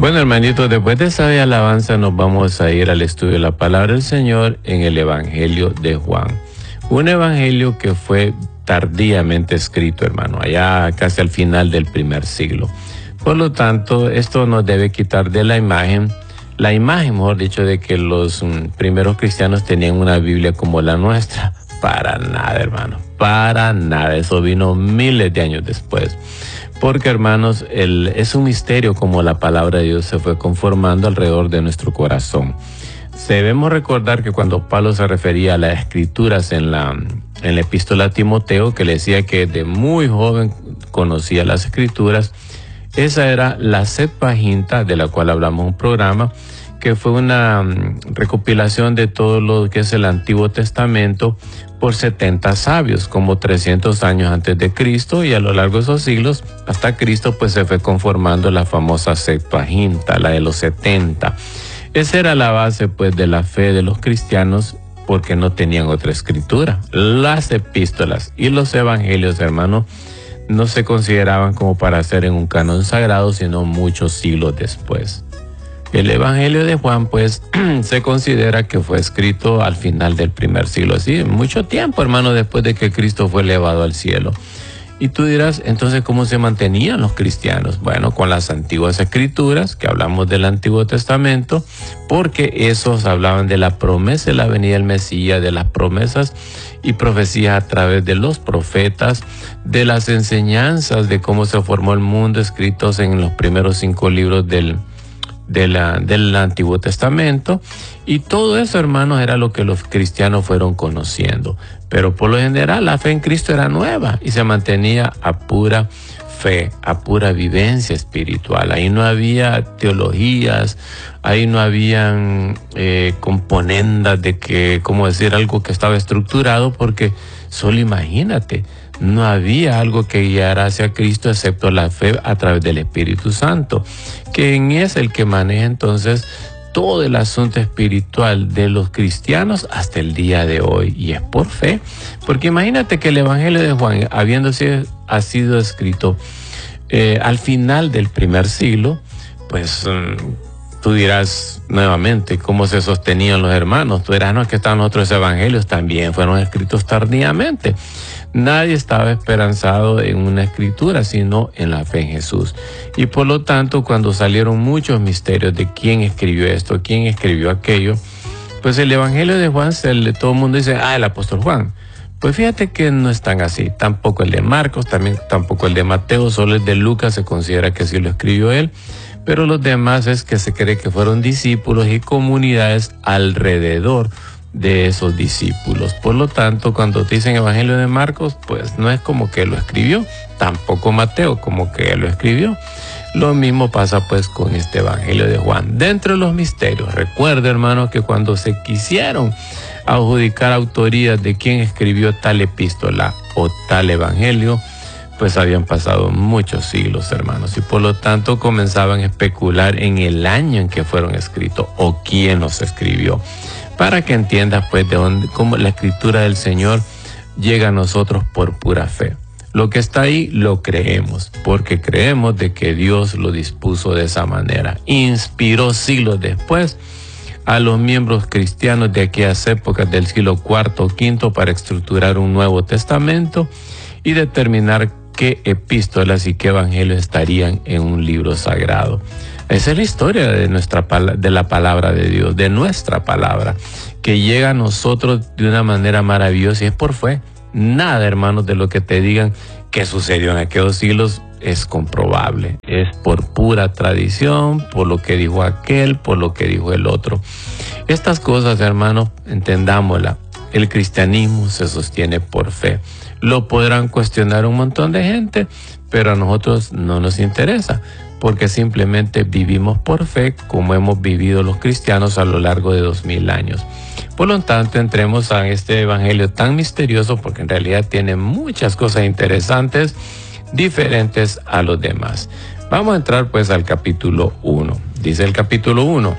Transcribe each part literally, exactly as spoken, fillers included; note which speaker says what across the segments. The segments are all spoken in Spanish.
Speaker 1: Bueno, hermanitos, después de esa alabanza nos vamos a ir al estudio de la palabra del Señor en el Evangelio de Juan. Un evangelio que fue tardíamente escrito, hermano, allá casi al final del primer siglo. Por lo tanto, esto nos debe quitar de la imagen, la imagen, mejor dicho, de que los um, primeros cristianos tenían una Biblia como la nuestra. Para nada, hermano, para nada. Eso vino miles de años después. Porque, hermanos, el, es un misterio como la palabra de Dios se fue conformando alrededor de nuestro corazón. Debemos recordar que cuando Pablo se refería a las escrituras en la, en la epístola a Timoteo, que le decía que de muy joven conocía las escrituras, esa era la Septuaginta, de la cual hablamos en un programa, que fue una um, recopilación de todo lo que es el Antiguo Testamento por setenta sabios, como trescientos años antes de Cristo, y a lo largo de esos siglos, hasta Cristo, pues se fue conformando la famosa Septuaginta, la de los setenta. Esa era la base, pues, de la fe de los cristianos, porque no tenían otra escritura. Las epístolas y los evangelios, hermanos, no se consideraban como para ser en un canon sagrado, sino muchos siglos después. El Evangelio de Juan, pues, se considera que fue escrito al final del primer siglo, sí, mucho tiempo, hermano, después de que Cristo fue elevado al cielo. Y tú dirás, entonces, ¿cómo se mantenían los cristianos? Bueno, con las antiguas escrituras, que hablamos del Antiguo Testamento, porque esos hablaban de la promesa de la venida del Mesías, de las promesas y profecías a través de los profetas, de las enseñanzas de cómo se formó el mundo, escritos en los primeros cinco libros del De la, del Antiguo Testamento, y todo eso, hermanos, era lo que los cristianos fueron conociendo. Pero por lo general la fe en Cristo era nueva y se mantenía a pura fe, a pura vivencia espiritual. Ahí no había teologías, ahí no habían eh, componendas de que, como decir, algo que estaba estructurado, porque solo imagínate, no había algo que guiara hacia Cristo excepto la fe a través del Espíritu Santo, quien es el que maneja entonces todo el asunto espiritual de los cristianos hasta el día de hoy, y es por fe. Porque imagínate que el Evangelio de Juan, habiendo sido, ha sido escrito eh, al final del primer siglo, pues um, tú dirás nuevamente cómo se sostenían los hermanos. Tú dirás, no, es que están otros evangelios, también fueron escritos tardíamente. Nadie estaba esperanzado en una escritura, sino en la fe en Jesús. Y por lo tanto, cuando salieron muchos misterios de quién escribió esto, quién escribió aquello, pues el Evangelio de Juan, se le, todo el mundo dice, ah, el apóstol Juan. Pues fíjate que no es tan así. Tampoco el de Marcos, también, tampoco el de Mateo, solo el de Lucas se considera que sí lo escribió él. Pero los demás es que se cree que fueron discípulos y comunidades alrededor de esos discípulos. Por lo tanto, cuando te dicen Evangelio de Marcos, pues no es como que lo escribió, tampoco Mateo como que lo escribió. Lo mismo pasa pues con este Evangelio de Juan. Dentro de los misterios, recuerda, hermano, que cuando se quisieron adjudicar autorías de quién escribió tal epístola o tal evangelio, pues habían pasado muchos siglos, hermanos, y por lo tanto comenzaban a especular en el año en que fueron escritos o quién los escribió, para que entiendas pues de dónde, cómo la escritura del Señor llega a nosotros por pura fe. Lo que está ahí lo creemos, porque creemos de que Dios lo dispuso de esa manera. Inspiró siglos después a los miembros cristianos de aquellas épocas del siglo cuarto o quinto para estructurar un Nuevo Testamento y determinar qué epístolas y qué evangelios estarían en un libro sagrado. Esa es la historia de nuestra de la palabra de Dios, de nuestra palabra, que llega a nosotros de una manera maravillosa y es por fe. Nada, hermanos, de lo que te digan que sucedió en aquellos siglos es comprobable. Es por pura tradición, por lo que dijo aquel, por lo que dijo el otro. Estas cosas, hermanos, entendámosla. El cristianismo se sostiene por fe. Lo podrán cuestionar un montón de gente, pero a nosotros no nos interesa, porque simplemente vivimos por fe como hemos vivido los cristianos a lo largo de dos mil años. Por lo tanto, entremos a este evangelio tan misterioso, porque en realidad tiene muchas cosas interesantes, diferentes a los demás. Vamos a entrar pues al capítulo uno. Dice el capítulo uno.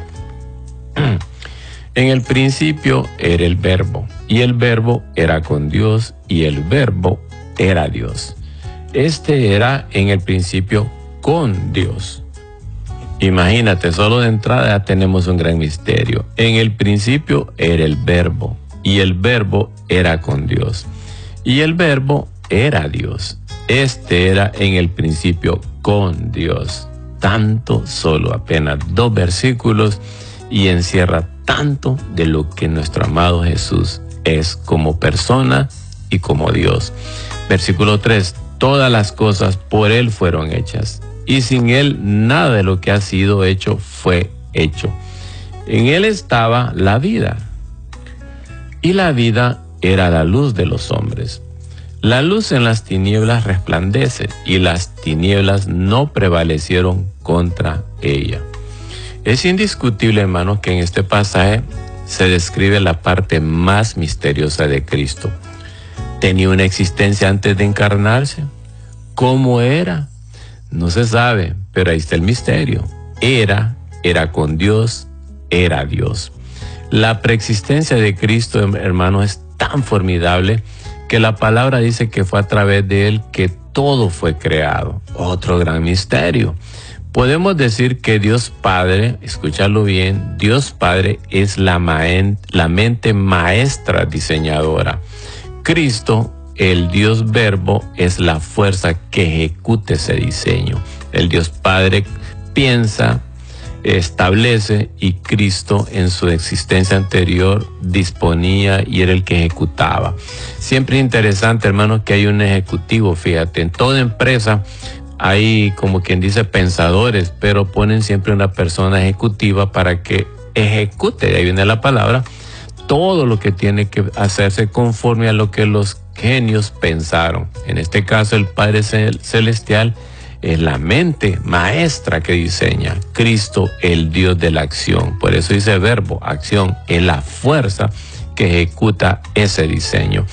Speaker 1: En el principio era el verbo, y el verbo era con Dios, y el verbo era Dios. Este era en el principio con Dios. Imagínate, solo de entrada ya tenemos un gran misterio. En el principio era el Verbo, y el Verbo era con Dios, y el Verbo era Dios. Este era en el principio con Dios. Tanto, solo apenas dos versículos, y encierra tanto de lo que nuestro amado Jesús es como persona y como Dios. Versículo tres, todas las cosas por Él fueron hechas, y sin Él nada de lo que ha sido hecho fue hecho. En Él estaba la vida, y la vida era la luz de los hombres. La luz en las tinieblas resplandece, y las tinieblas no prevalecieron contra ella. Es indiscutible, hermanos, que en este pasaje se describe la parte más misteriosa de Cristo. ¿Tenía una existencia antes de encarnarse? ¿Cómo era? No se sabe, pero ahí está el misterio. Era, era con Dios, era Dios. La preexistencia de Cristo, hermano, es tan formidable que la palabra dice que fue a través de Él que todo fue creado. Otro gran misterio. Podemos decir que Dios Padre, escúchalo bien, Dios Padre es la, maen, la mente maestra diseñadora. Cristo, el Dios Verbo, es la fuerza que ejecuta ese diseño. El Dios Padre piensa, establece, y Cristo en su existencia anterior disponía y era el que ejecutaba. Siempre es interesante, hermanos, que hay un ejecutivo. Fíjate, en toda empresa hay, como quien dice, pensadores, pero ponen siempre una persona ejecutiva para que ejecute, de ahí viene la palabra, todo lo que tiene que hacerse conforme a lo que los genios pensaron. En este caso, el Padre Celestial es la mente maestra que diseña. Cristo, el Dios de la acción. Por eso dice verbo, acción, es la fuerza que ejecuta ese diseño.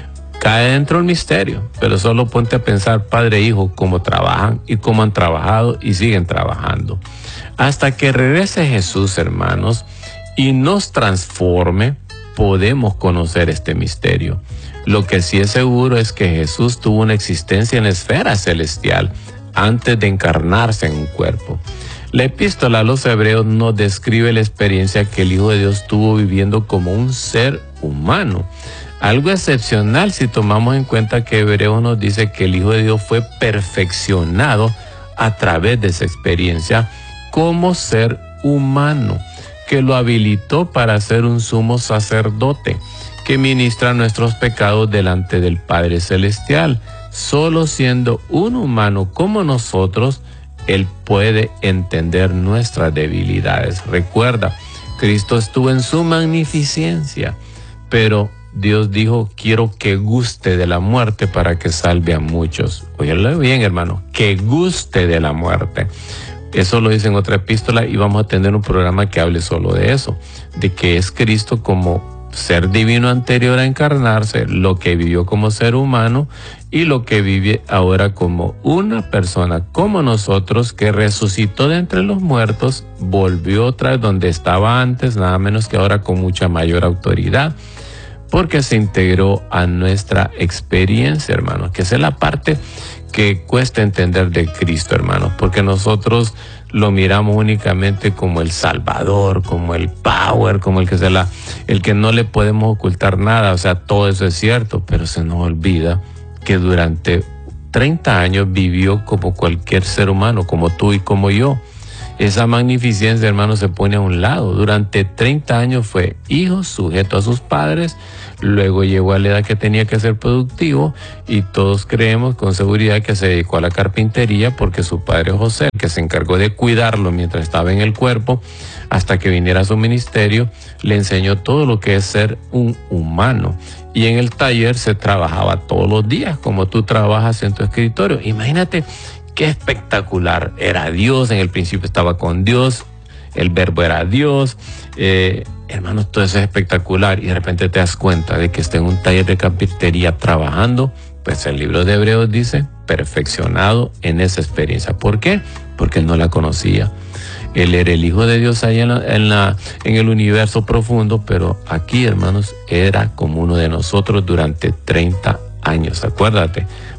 Speaker 1: Cae dentro del misterio, pero solo ponte a pensar, padre e hijo, cómo trabajan y cómo han trabajado y siguen trabajando. Hasta que regrese Jesús, hermanos, y nos transforme, podemos conocer este misterio. Lo que sí es seguro es que Jesús tuvo una existencia en la esfera celestial antes de encarnarse en un cuerpo. La epístola a los Hebreos nos describe la experiencia que el Hijo de Dios tuvo viviendo como un ser humano. Algo excepcional si tomamos en cuenta que Hebreos nos dice que el Hijo de Dios fue perfeccionado a través de esa experiencia como ser humano, que lo habilitó para ser un sumo sacerdote que ministra nuestros pecados delante del Padre Celestial. Solo siendo un humano como nosotros, Él puede entender nuestras debilidades. Recuerda, Cristo estuvo en su magnificencia, pero Dios dijo, quiero que guste de la muerte para que salve a muchos. Óyelo bien, hermano, que guste de la muerte. Eso lo dice en otra epístola y vamos a tener un programa que hable solo de eso, de que es Cristo como ser divino anterior a encarnarse, lo que vivió como ser humano y lo que vive ahora como una persona como nosotros, que resucitó de entre los muertos, volvió otra vez donde estaba antes, nada menos que ahora con mucha mayor autoridad, porque se integró a nuestra experiencia, hermanos, que esa es la parte que cuesta entender de Cristo, hermanos, porque nosotros lo miramos únicamente como el Salvador, como el Power, como el que se la, el que no le podemos ocultar nada. O sea, todo eso es cierto, pero se nos olvida que durante treinta años vivió como cualquier ser humano, como tú y como yo. Esa magnificencia, hermano, se pone a un lado. Durante treinta años fue hijo, sujeto a sus padres. Luego llegó a la edad que tenía que ser productivo y todos creemos con seguridad que se dedicó a la carpintería porque su padre José, que se encargó de cuidarlo mientras estaba en el cuerpo hasta que viniera a su ministerio, le enseñó todo lo que es ser un humano. Y en el taller se trabajaba todos los días como tú trabajas en tu escritorio. Imagínate qué espectacular. Era Dios, en el principio estaba con Dios, el verbo era Dios. Eh, hermanos, todo eso es espectacular y de repente te das cuenta de que está en un taller de carpintería trabajando. Pues el libro de Hebreos dice, perfeccionado en esa experiencia. ¿Por qué? Porque él no la conocía. Él era el Hijo de Dios ahí en, la, en, la, en el universo profundo, pero aquí, hermanos, era como uno de nosotros durante treinta años. Acuérdate,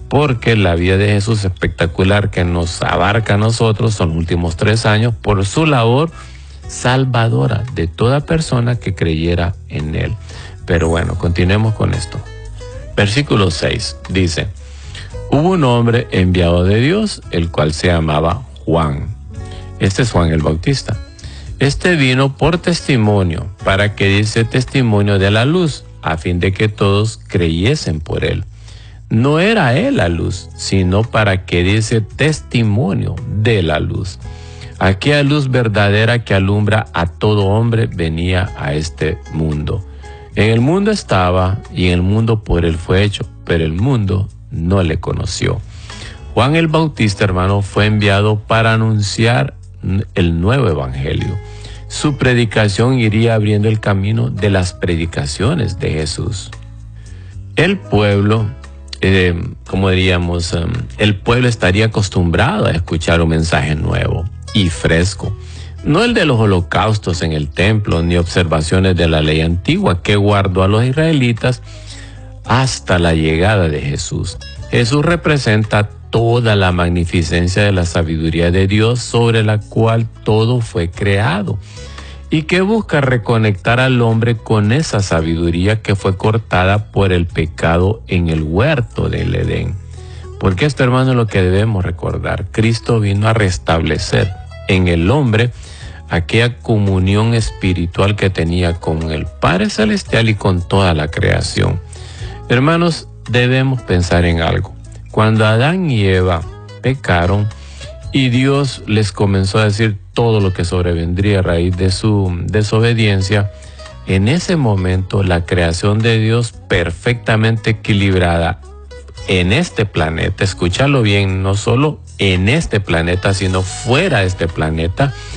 Speaker 1: porque la vida de Jesús espectacular que nos abarca a nosotros son los últimos tres años por su labor salvadora de toda persona que creyera en él. Pero bueno, continuemos con esto. Versículo seis dice: hubo un hombre enviado de Dios, el cual se llamaba Juan. Este es Juan el Bautista. Este vino por testimonio, para que diese testimonio de la luz, a fin de que todos creyesen por él. No era él la luz, sino para que diese testimonio de la luz. Aquella luz verdadera que alumbra a todo hombre venía a este mundo. En el mundo estaba, y en el mundo por él fue hecho, pero el mundo no le conoció. Juan el Bautista, hermano, fue enviado para anunciar el nuevo evangelio. Su predicación iría abriendo el camino de las predicaciones de Jesús. El pueblo, eh, como diríamos, um, el pueblo estaría acostumbrado a escuchar un mensaje nuevo y fresco. No el de los holocaustos en el templo, ni observaciones de la ley antigua que guardó a los israelitas hasta la llegada de Jesús. Jesús representa toda la magnificencia de la sabiduría de Dios sobre la cual todo fue creado y que busca reconectar al hombre con esa sabiduría que fue cortada por el pecado en el huerto del Edén. Porque esto, hermano, es lo que debemos recordar. Cristo vino a restablecer en el hombre aquella comunión espiritual que tenía con el Padre Celestial y con toda la creación. Hermanos, debemos pensar en algo. Cuando Adán y Eva pecaron y Dios les comenzó a decir todo lo que sobrevendría a raíz de su desobediencia, en ese momento la creación de Dios perfectamente equilibrada en este planeta, escúchalo bien, no solo en este planeta, sino fuera de este planeta,